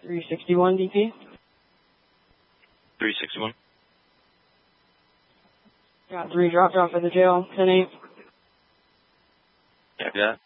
361 DP. 361. Got 3 dropped off at the jail, 10-8. Copy that.